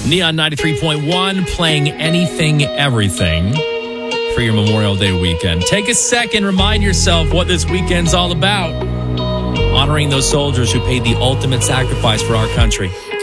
Neon 93.1 playing anything, everything for your Memorial Day weekend. Take a second, remind yourself what this weekend's all about. Honoring those soldiers who paid the ultimate sacrifice for our country.